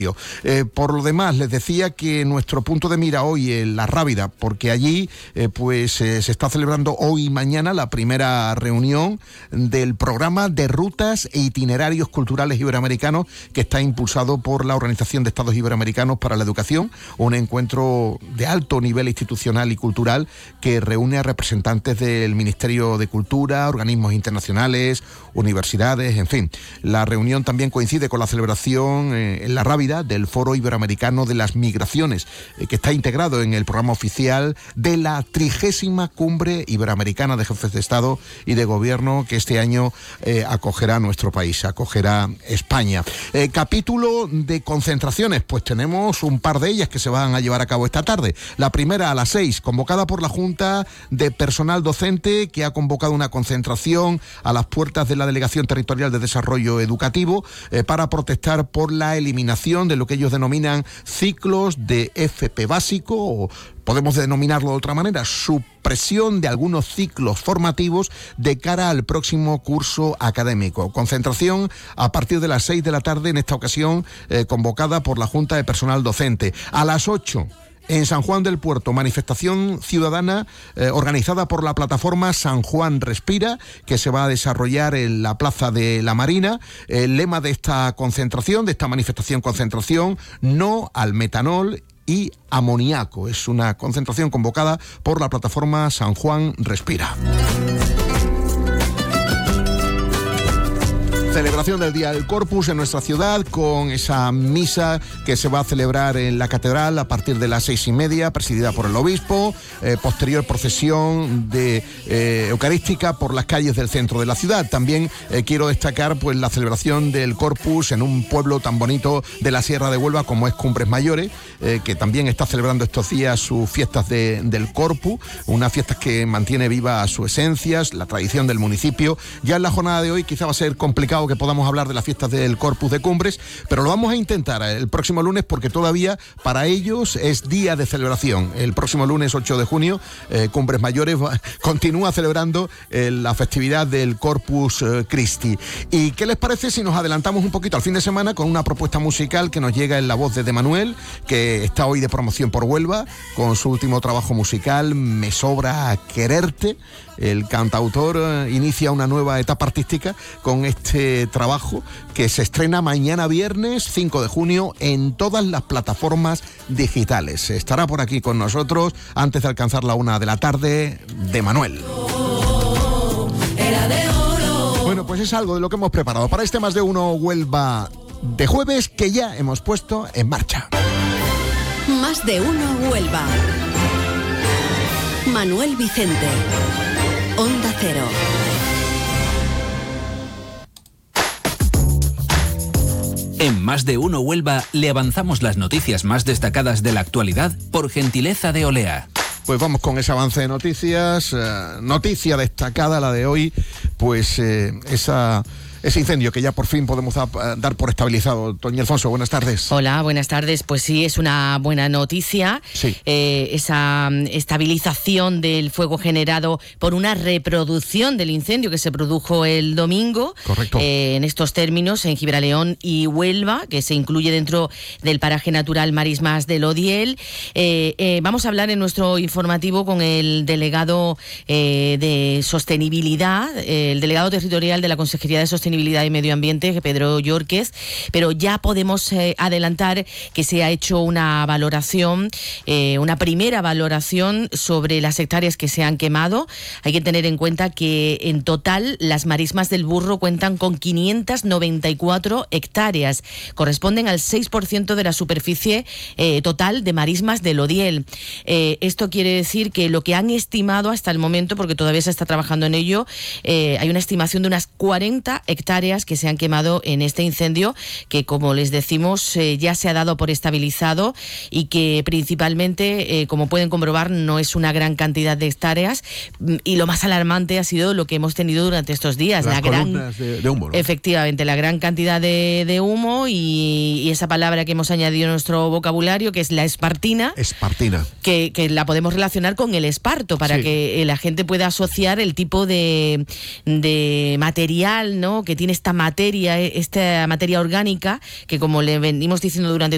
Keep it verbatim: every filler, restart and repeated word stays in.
Eh, por lo demás, les decía que nuestro punto de mira hoy es La Rábida, porque allí eh, pues eh, se está celebrando hoy y mañana la primera reunión del programa de rutas e itinerarios culturales iberoamericanos que está impulsado por la Organización de Estados Iberoamericanos para la Educación, un encuentro de alto nivel institucional y cultural que reúne a representantes del Ministerio de Cultura, organismos internacionales, universidades, en fin. La reunión también coincide con la celebración eh, en La Rábida del Foro Iberoamericano de las Migraciones, eh, que está integrado en el programa oficial de la trigésima Cumbre Iberoamericana de Jefes de Estado y de Gobierno que este año eh, acogerá nuestro país, acogerá España. Eh, capítulo de concentraciones, pues tenemos un par de ellas que se van a llevar a cabo esta tarde. La primera a las seis, convocada por la Junta de Personal Docente, que ha convocado una concentración a las puertas de la Delegación Territorial de Desarrollo Educativo eh, para protestar por la eliminación de lo que ellos denominan ciclos de F P básico, o podemos denominarlo de otra manera, supresión de algunos ciclos formativos de cara al próximo curso académico. Concentración a partir de las seis de la tarde, en esta ocasión eh, convocada por la Junta de Personal Docente. A las ocho, en San Juan del Puerto, manifestación ciudadana eh, organizada por la plataforma San Juan Respira, que se va a desarrollar en la Plaza de la Marina. El lema de esta concentración, de esta manifestación-concentración, no al metanol y amoníaco. Es una concentración convocada por la plataforma San Juan Respira. Celebración del Día del Corpus en nuestra ciudad, con esa misa que se va a celebrar en la catedral a partir de las seis y media, presidida por el obispo, eh, posterior procesión de eh, eucarística por las calles del centro de la ciudad. También eh, quiero destacar pues la celebración del Corpus en un pueblo tan bonito de la Sierra de Huelva como es Cumbres Mayores, eh, que también está celebrando estos días sus fiestas de, del Corpus, unas fiestas que mantiene viva su esencia, la tradición del municipio. Ya en la jornada de hoy quizá va a ser complicado que podamos hablar de las fiestas del Corpus de Cumbres, pero lo vamos a intentar el próximo lunes, porque todavía para ellos es día de celebración. El próximo lunes ocho de junio, eh, Cumbres Mayores va, continúa celebrando eh, la festividad del Corpus eh, Christi. ¿Y qué les parece si nos adelantamos un poquito al fin de semana con una propuesta musical que nos llega en la voz de De Manuel, que está hoy de promoción por Huelva, con su último trabajo musical, Me sobra quererte? El cantautor eh, inicia una nueva etapa artística con este trabajo que se estrena mañana viernes cinco de junio en todas las plataformas digitales. Estará por aquí con nosotros antes de alcanzar la una de la tarde, De Manuel. Bueno, pues es algo de lo que hemos preparado para este Más de Uno Huelva de jueves, que ya hemos puesto en marcha. Más de Uno Huelva. Manuel Vicente. Onda Cero. En Más de Uno Huelva le avanzamos las noticias más destacadas de la actualidad por gentileza de Olea. Pues vamos con ese avance de noticias. Eh, noticia destacada la de hoy, pues eh, esa... ese incendio que ya por fin podemos da, dar por estabilizado. Doña Alfonso, buenas tardes. Hola, buenas tardes. Pues sí, es una buena noticia. Sí. Eh, esa estabilización del fuego generado por una reproducción del incendio que se produjo el domingo. Correcto. Eh, en estos términos, en Gibraleón y Huelva, que se incluye dentro del paraje natural Marismas del Odiel. Eh, eh, vamos a hablar en nuestro informativo con el delegado eh, de Sostenibilidad, eh, el delegado territorial de la Consejería de Sostenibilidad y Medio Ambiente, Pedro Yorques, pero ya podemos eh, adelantar que se ha hecho una valoración, eh, una primera valoración sobre las hectáreas que se han quemado. Hay que tener en cuenta que en total las marismas del Burro cuentan con quinientas noventa y cuatro hectáreas, corresponden al seis por ciento de la superficie eh, total de marismas del Odiel. Eh, esto quiere decir que lo que han estimado hasta el momento, porque todavía se está trabajando en ello, eh, hay una estimación de unas cuarenta hectáreas hectáreas que se han quemado en este incendio, que como les decimos eh, ya se ha dado por estabilizado y que principalmente, eh, como pueden comprobar, no es una gran cantidad de hectáreas, y lo más alarmante ha sido lo que hemos tenido durante estos días, las la gran de, de humo, ¿no? Efectivamente, la gran cantidad de, de humo y, y esa palabra que hemos añadido a nuestro vocabulario, que es la espartina, espartina. Que, que la podemos relacionar con el esparto para Sí. que la gente pueda asociar el tipo de, de material, ¿no?, que tiene esta materia, esta materia orgánica, que como le venimos diciendo durante